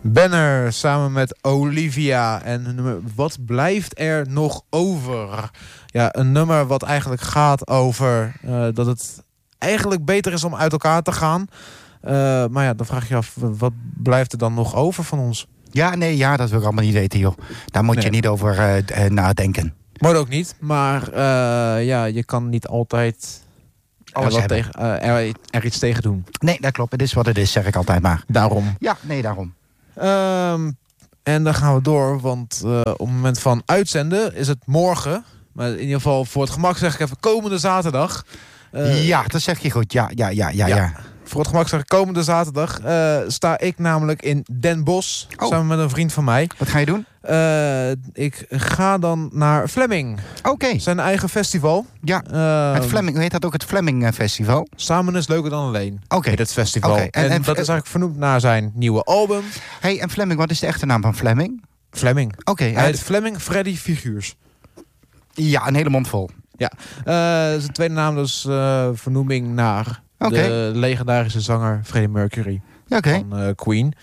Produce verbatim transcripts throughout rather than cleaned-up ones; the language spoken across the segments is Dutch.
Banner samen met Olivia en een nummer Wat blijft er nog over? Ja, een nummer wat eigenlijk gaat over uh, dat het eigenlijk beter is om uit elkaar te gaan. Uh, maar ja, dan vraag je je af, wat blijft er dan nog over van ons? Ja, nee, ja, dat wil ik allemaal niet weten, joh. Daar moet nee. je niet over uh, uh, nadenken. Moet ook niet, maar uh, ja, je kan niet altijd Alles er, wat hebben. tegen, uh, er, er iets tegen doen. Nee, dat klopt. Het is wat het is, zeg ik altijd maar. Daarom. Ja, nee, daarom. Um, en dan gaan we door, want uh, op het moment van uitzenden is het morgen. Maar in ieder geval voor het gemak zeg ik even komende zaterdag. Uh, ja, dat zeg je goed. Ja, ja, ja, ja, ja. ja. Voor het gemak zeg ik komende zaterdag uh, sta ik namelijk in Den Bosch. Oh. Samen met een vriend van mij. Wat ga je doen? Uh, ik ga dan naar Flemming. Oké. Okay. Zijn eigen festival. Ja, uh, het Flemming, hoe heet dat ook? Het Flemming Festival? Samen is leuker dan alleen. Oké. Okay. Het festival. Okay. En, en, en dat is eigenlijk vernoemd naar zijn nieuwe album. Hey, en Flemming, wat is de echte naam van Flemming? Flemming. Oké. Okay, Hij heet uh, Flemming Freddy Figuurs. Ja, een hele mond vol. Ja. Uh, zijn tweede naam dus uh, vernoeming naar okay. de legendarische zanger Freddie Mercury. Okay. Van uh, Queen.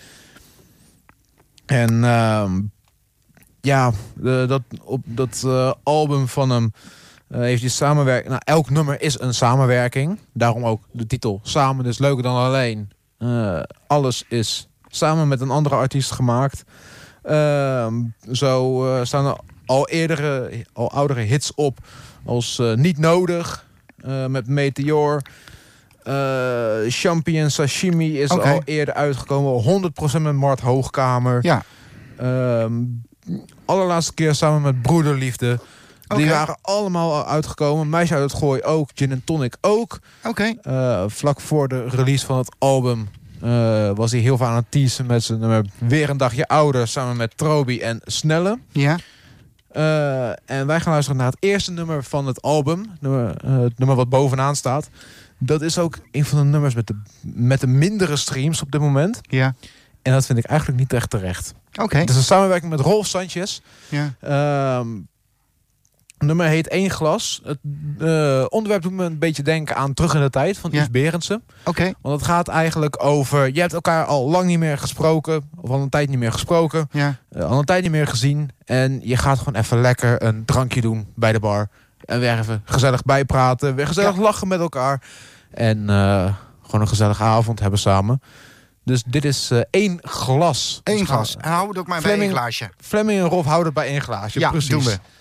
En uh, ja, de, dat, op dat uh, album van hem uh, heeft hij samenwerking. Nou, elk nummer is een samenwerking. Daarom ook de titel Samen is leuker dan alleen. Uh, alles is samen met een andere artiest gemaakt. Uh, zo uh, staan er al eerdere, al oudere hits op als uh, Niet Nodig, uh, met Meteor. Uh, Champion Sashimi is okay. al eerder uitgekomen. honderd procent met Mart Hoogkamer. Ja. Um, allerlaatste keer samen met Broederliefde. Okay. Die waren allemaal al uitgekomen. Meisje uit het Gooi ook. Gin and Tonic ook. Okay. Uh, vlak voor de release van het album uh, was hij heel veel aan het teasen met zijn nummer Weer een dagje ouder. Samen met Trobi en Snelle. Ja. Uh, en wij gaan luisteren naar het eerste nummer van het album. Nummer, uh, het nummer wat bovenaan staat. Dat is ook een van de nummers met de, met de mindere streams op dit moment. Ja. En dat vind ik eigenlijk niet echt terecht. Oké. Okay. Het is een samenwerking met Rolf Sanchez. Ja. Um, het nummer heet Eén Glas. Het uh, onderwerp doet me een beetje denken aan Terug in de Tijd van Yves ja. Berendsen. Oké. Okay. Want het gaat eigenlijk over... Je hebt elkaar al lang niet meer gesproken. Of al een tijd niet meer gesproken. Ja. Uh, al een tijd niet meer gezien. En je gaat gewoon even lekker een drankje doen bij de bar. En weer even gezellig bijpraten. Weer gezellig ja. lachen met elkaar. En uh, gewoon een gezellige avond hebben samen. Dus dit is uh, één glas. Eén dus glas. En hou het ook maar Flemming, bij één glaasje. Flemming en Rolf houden het bij één glaasje. Ja, precies. doen we.